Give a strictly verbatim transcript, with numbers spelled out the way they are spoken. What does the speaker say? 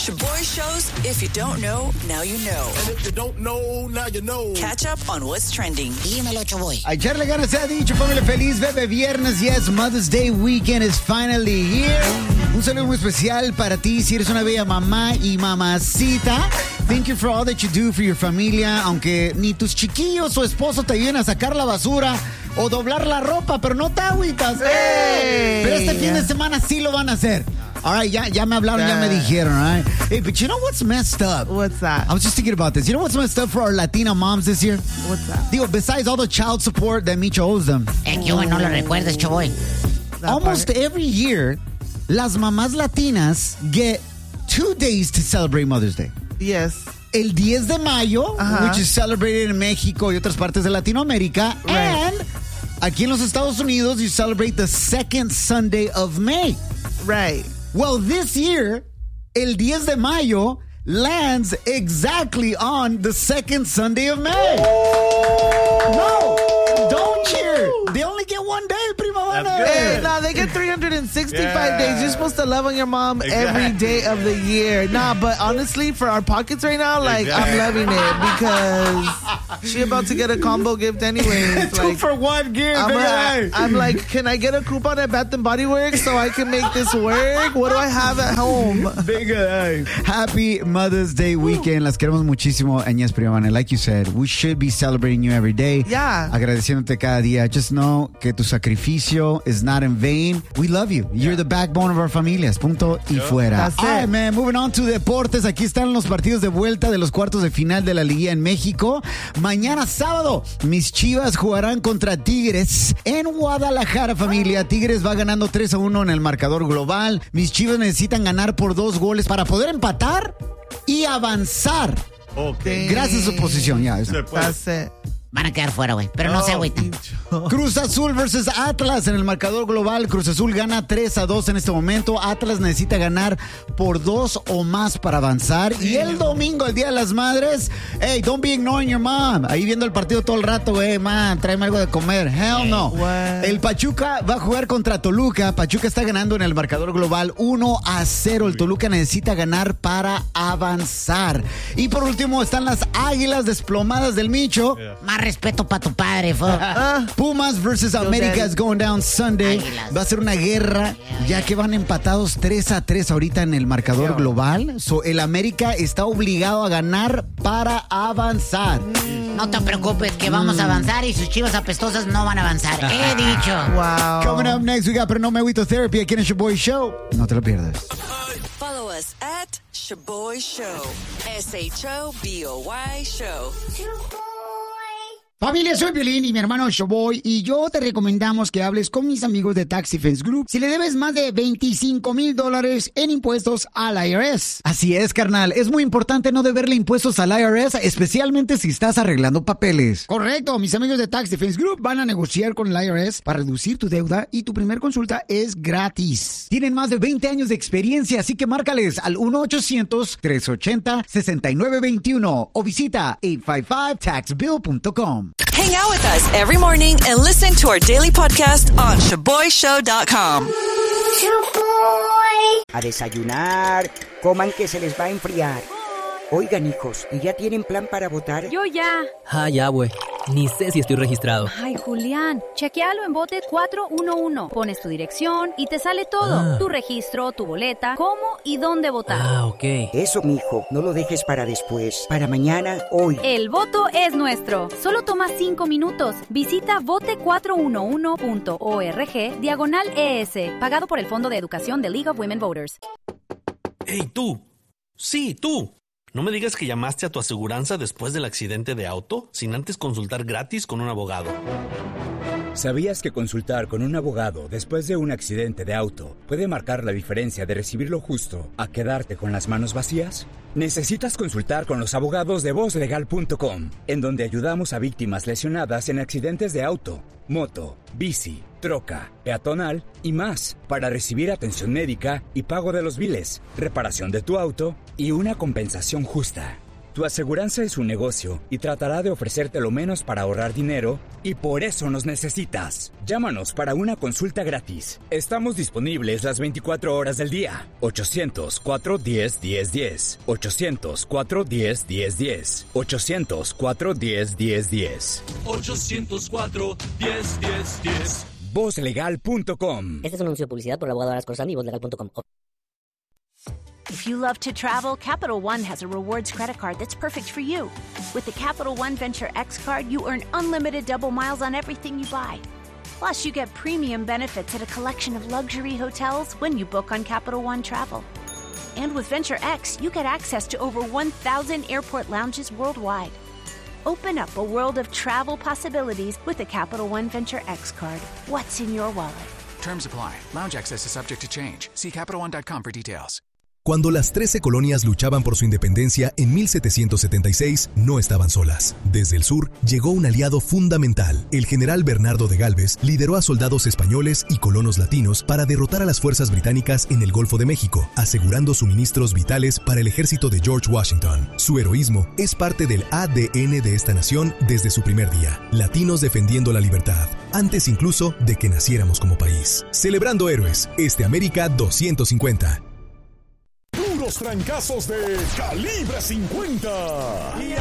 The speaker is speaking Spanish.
Shaboy shows, if you don't know, now you know. And if you don't know, now you know. Catch up on what's trending. Dímelo, Shaboy. A echarle ganas se ha dicho, familia feliz, bebé viernes. Yes, Mother's Day weekend is finally here. Un saludo muy especial para ti si eres una bella mamá y mamacita. Thank you for all that you do for your familia. Aunque ni tus chiquillos o esposo te ayuden a sacar la basura o doblar la ropa, pero no te agüitas. Hey. Pero este fin de semana sí lo van a hacer. All right, ya, ya me hablaron, ya me dijeron, all right? Hey, but you know what's messed up? What's that? I was just thinking about this. You know what's messed up for our Latina moms this year? What's that? Digo, besides all the child support that Micho owes them. Eh, que no lo recuerdes, Shaboy. Almost every year, las mamás latinas get two days to celebrate Mother's Day. Yes. El diez de mayo, uh-huh. which is celebrated in México y otras partes de Latinoamérica. Right. And aquí en los Estados Unidos, you celebrate the second Sunday of May. Right. Well, this year, el diez de mayo lands exactly on the second Sunday of May. No, don't cheer. They only get one day, prima donna. Hey, no, they get three hundred sixty-five yeah. days. You're supposed to love on your mom exactly. every day of the year. Nah, but honestly, for our pockets right now, like, exactly. I'm loving it because she about to get a combo gift anyways. Two like, for one gift. I'm, a, I'm like, can I get a coupon at Bath and Body Works so I can make this work? What do I have at home? Big uh, Happy Mother's Day weekend. Las queremos muchísimo. And yes, prima, like you said, we should be celebrating you every day. Yeah. Agradeciéndote cada día. Just know que tu sacrificio is not in vain. We love you. You're yeah. the backbone of our familias. Punto y yep. fuera. That's All right, it. man. Moving on to deportes. Aquí están los partidos de vuelta de los cuartos de final de la Liguilla en México. Mañana sábado, mis Chivas jugarán contra Tigres en Guadalajara, familia. Tigres va ganando tres a uno en el marcador global. Mis Chivas necesitan ganar por dos goles para poder empatar y avanzar. Okay. Gracias a su posición. Ya, Se puede. Van a quedar fuera, güey. Pero no oh, se agüitan. Cruz Azul versus Atlas en el marcador global. Cruz Azul gana tres a dos en este momento. Atlas necesita ganar por dos o más para avanzar. Y el domingo, el Día de las Madres, hey, don't be ignoring your mom. Ahí viendo el partido todo el rato, güey. Man, tráeme algo de comer. Hell no. What? El Pachuca va a jugar contra Toluca. Pachuca está ganando en el marcador global uno a cero. El Toluca necesita ganar para avanzar. Y por último están las Águilas desplomadas del Micho. Yeah. Más respeto para tu padre, fo. Pumas versus América is going down Sunday. Águilas. Va a ser una guerra, ya que van empatados tres a tres ahorita en el marcador global. So, el América está obligado a ganar para avanzar. No te preocupes, que vamos a avanzar y sus Chivas apestosas no van a avanzar. He dicho. Wow. Coming up next, we got Pero No Me Agüito Therapy aquí en el Shaboy Show. No te lo pierdas. Follow us at Shaboy Show. S H O B O Y Show. Familia, soy Piolín y mi hermano Shaboy y yo te recomendamos que hables con mis amigos de Tax Defense Group si le debes más de veinticinco mil dólares en impuestos al I R S. Así es, carnal. Es muy importante no deberle impuestos al I R S, especialmente si estás arreglando papeles. Correcto. Mis amigos de Tax Defense Group van a negociar con el I R S para reducir tu deuda y tu primer consulta es gratis. Tienen más de veinte años de experiencia, así que márcales al uno ochocientos, trescientos ochenta, sesenta y nueve veintiuno o visita ocho cinco cinco tax bill punto com. Hang out with us every morning and listen to our daily podcast on shaboy show dot com. A desayunar, coman que se les va a enfriar. Oigan, hijos, ¿y ya tienen plan para votar? Yo ya. Ah, ya, güey. Ni sé si estoy registrado. Ay, Julián, chequealo en bote cuatro uno uno. Pones tu dirección y te sale todo. Ah. Tu registro, tu boleta, cómo y dónde votar. Ah, ok. Eso, mijo, no lo dejes para después. Para mañana, hoy. El voto es nuestro. Solo toma cinco minutos. Visita vote cuatro uno uno punto org diagonal E S. Pagado por el Fondo de Educación de League of Women Voters. ¡Hey, tú! Sí, tú. No me digas que llamaste a tu aseguranza después del accidente de auto sin antes consultar gratis con un abogado. ¿Sabías que consultar con un abogado después de un accidente de auto puede marcar la diferencia de recibir lo justo a quedarte con las manos vacías? Necesitas consultar con los abogados de voz legal punto com, en donde ayudamos a víctimas lesionadas en accidentes de auto, moto, bici, troca, peatonal y más, para recibir atención médica y pago de los biles, reparación de tu auto y una compensación justa. Tu aseguranza es un negocio y tratará de ofrecerte lo menos para ahorrar dinero, y por eso nos necesitas. Llámanos para una consulta gratis. Estamos disponibles las veinticuatro horas del día. ochocientos, cuatro uno cero, uno cero uno cero. ochocientos, cuatro uno cero, uno cero uno cero. ochocientos, cuatro uno cero, uno cero uno cero. ochocientos cuatro, diez, diez, diez. voz legal punto com. Este es un anuncio de publicidad por la abogada Aras Corsani y voz legal punto com. If you love to travel, Capital One has a rewards credit card that's perfect for you. With the Capital One Venture X card, you earn unlimited double miles on everything you buy. Plus, you get premium benefits at a collection of luxury hotels when you book on Capital One Travel. And with Venture X, you get access to over one thousand airport lounges worldwide. Open up a world of travel possibilities with the Capital One Venture X card. What's in your wallet? Terms apply. Lounge access is subject to change. See Capital One dot com for details. Cuando las trece colonias luchaban por su independencia en mil setecientos setenta y seis, no estaban solas. Desde el sur llegó un aliado fundamental. El general Bernardo de Gálvez lideró a soldados españoles y colonos latinos para derrotar a las fuerzas británicas en el Golfo de México, asegurando suministros vitales para el ejército de George Washington. Su heroísmo es parte del A D N de esta nación desde su primer día. Latinos defendiendo la libertad, antes incluso de que naciéramos como país. Celebrando héroes, este América doscientos cincuenta. Puros trancazos de Calibre cincuenta. Y